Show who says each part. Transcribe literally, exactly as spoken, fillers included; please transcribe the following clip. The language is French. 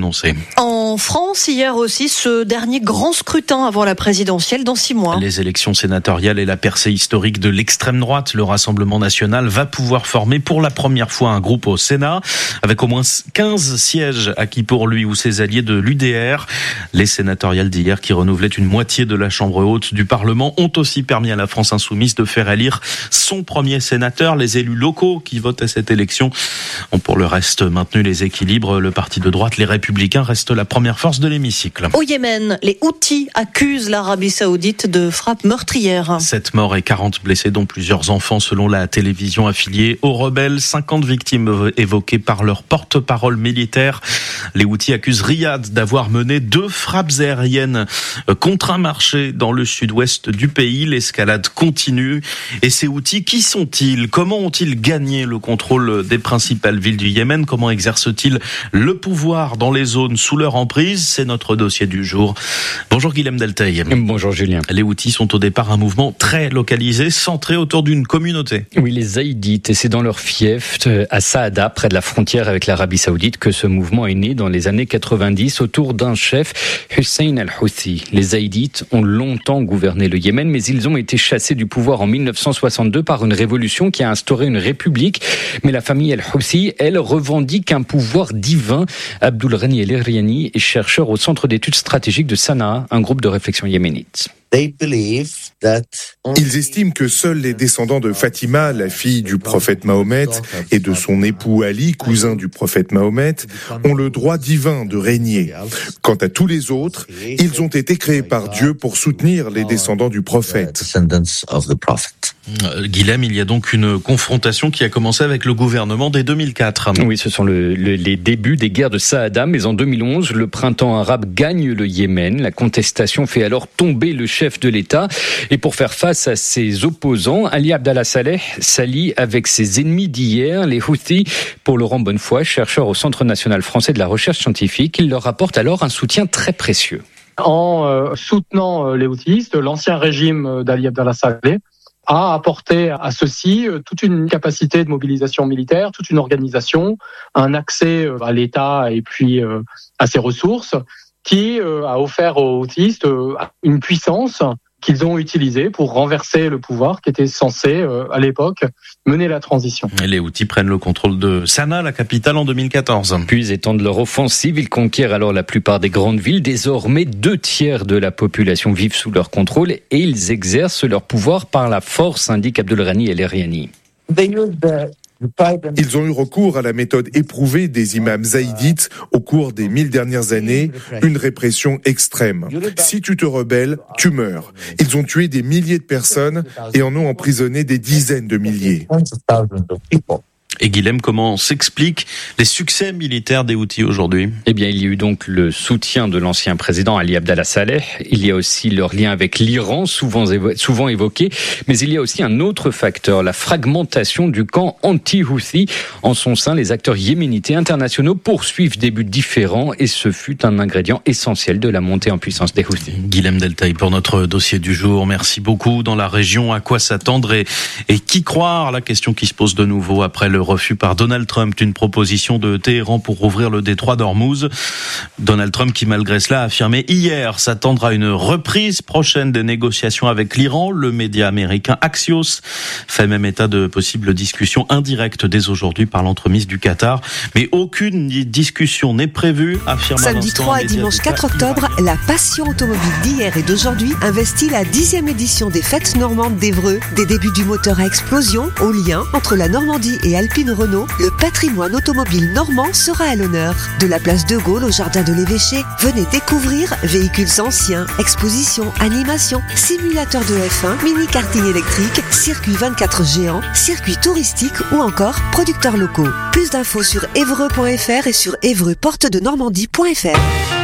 Speaker 1: annoncé.
Speaker 2: En France, hier aussi, ce dernier grand scrutin avant la présidentielle dans six mois.
Speaker 1: Les élections sénatoriales et la percée historique de l'extrême droite, le Rassemblement national va pouvoir former pour la première fois un groupe au Sénat, avec au moins quinze sièges acquis pour lui ou ses alliés de l'U D R. Les sénatoriales d'hier, qui renouvelaient une moitié de la Chambre haute du Parlement, ont aussi permis à la France insoumise de faire élire son premier sénateur. Les élus locaux qui votent à cette élection ont pour le reste maintenu les équilibres. Le parti de droite, les Républicains, reste la première force de l'hémicycle.
Speaker 2: Au Yémen, les Houthis accusent l'Arabie Saoudite de frappes meurtrières.
Speaker 1: Sept morts et quarante blessés, dont plusieurs enfants, selon la télévision affiliée aux rebelles. cinquante victimes évoquées par leur porte-parole militaire. Les Houthis accusent Riyad d'avoir mené deux frappes aériennes contre un marché dans le sud-ouest du pays. L'escalade continue. Et ces Houthis, qui sont-ils ? Comment ont-ils gagné le contrôle des principales villes du Yémen ? Comment exercent-ils le pouvoir dans les zones sous leur emprise ? C'est notre dossier du jour. Bonjour Guilhem Delteil.
Speaker 3: Bonjour Julien.
Speaker 1: Les Houthis sont au départ un mouvement très localisé, centré autour d'une communauté.
Speaker 3: Oui, les Zaïdites, et c'est dans leur fief à Saada, près de la frontière avec l'Arabie Saoudite, que ce mouvement est né dans les années quatre-vingt-dix autour d'un chef, Hussein al-Houthi. Les Zaïdites ont longtemps gouverné le Yémen, mais ils ont été chassés du pouvoir en mille neuf cent soixante-deux par une révolution qui a instauré une république. Mais la famille al-Houthi, elle, revendique un pouvoir divin. Abdul Ghani El-Eriani est chercheur au Centre d'études stratégiques de Sanaa, un groupe de réflexion yéménite.
Speaker 4: Ils estiment que seuls les descendants de Fatima, la fille du prophète Mahomet, et de son époux Ali, cousin du prophète Mahomet, ont le droit divin de régner. Quant à tous les autres, ils ont été créés par Dieu pour soutenir les descendants du prophète.
Speaker 1: Euh, Guilhem, il y a donc une confrontation qui a commencé avec le gouvernement dès deux mille quatre.
Speaker 3: Oui, ce sont le, le, les débuts des guerres de Saada, mais en deux mille onze, le printemps arabe gagne le Yémen. La contestation fait alors tomber le chef de l'État. Et pour faire face à ses opposants, Ali Abdallah Saleh s'allie avec ses ennemis d'hier, les Houthis. Pour Laurent Bonnefoy, chercheur au Centre national français de la recherche scientifique, il leur apporte alors un soutien très précieux.
Speaker 5: En euh, soutenant euh, les Houthis, l'ancien régime d'Ali Abdallah Saleh a apporté à ceux-ci toute une capacité de mobilisation militaire, toute une organisation, un accès à l'État et puis à ses ressources, qui a offert aux Houthis une puissance qu'ils ont utilisée pour renverser le pouvoir qui était censé, à l'époque, mener la transition.
Speaker 1: Et les Houthis prennent le contrôle de Sanaa, la capitale, en deux mille quatorze.
Speaker 3: Puis étendent leur offensive, ils conquièrent alors la plupart des grandes villes. Désormais, deux tiers de la population vivent sous leur contrôle et ils exercent leur pouvoir par la force, indique Abdul Ghani El-Eriani.
Speaker 4: Ils ont eu recours à la méthode éprouvée des imams zaïdites au cours des mille dernières années, une répression extrême. Si tu te rebelles, tu meurs. Ils ont tué des milliers de personnes et en ont emprisonné des dizaines de milliers.
Speaker 1: Et Guilhem, comment s'expliquent les succès militaires des Houthis aujourd'hui ?
Speaker 3: Eh bien, il y a eu donc le soutien de l'ancien président Ali Abdallah Saleh. Il y a aussi leur lien avec l'Iran, souvent, évo- souvent évoqué. Mais il y a aussi un autre facteur, la fragmentation du camp anti-Houthi. En son sein, les acteurs yéménites et internationaux poursuivent des buts différents et ce fut un ingrédient essentiel de la montée en puissance des Houthis.
Speaker 1: Guilhem Delteil pour notre dossier du jour. Merci beaucoup. Dans la région, à quoi s'attendre et, et qui croire ? La question qui se pose de nouveau après le refus par Donald Trump d'une proposition de Téhéran pour rouvrir le détroit d'Ormuz. Donald Trump qui, malgré cela, a affirmé hier s'attendre à une reprise prochaine des négociations avec l'Iran. Le média américain Axios fait même état de possibles discussions indirectes dès aujourd'hui par l'entremise du Qatar. Mais aucune discussion n'est prévue, affirme
Speaker 6: Samedi trois et dimanche quatre octobre, la passion automobile d'hier et d'aujourd'hui investit la dixième édition des Fêtes normandes d'Évreux. Des débuts du moteur à explosion au lien entre la Normandie et Alpine Renault, le patrimoine automobile normand sera à l'honneur. De la place de Gaulle au jardin de l'Évêché, venez découvrir véhicules anciens, expositions, animations, simulateurs de F un, mini-karting électrique, circuits vingt-quatre géants, circuits touristiques ou encore producteurs locaux. Plus d'infos sur évreux point f r et sur évreux porte de normandie point f r.